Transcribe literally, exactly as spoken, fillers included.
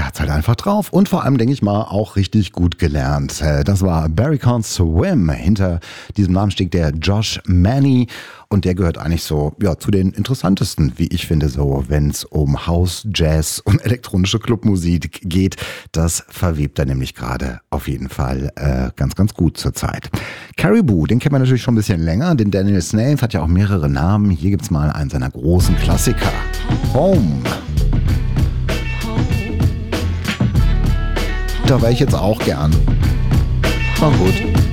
hat's halt einfach drauf und vor allem, denke ich mal, auch richtig gut gelernt. Das war Barry Can't Swim. Hinter diesem Namen steht der Josh Manny und der gehört eigentlich so ja, zu den interessantesten, wie ich finde, so, wenn es um House, Jazz und elektronische Clubmusik geht. Das verwebt er nämlich gerade auf jeden Fall äh, ganz, ganz gut zurzeit. Caribou, den kennt man natürlich schon ein bisschen länger, denn Daniel Snaith hat ja auch mehrere Namen. Hier gibt's mal einen seiner großen Klassiker. Home. Da wäre ich jetzt auch gern. Na gut.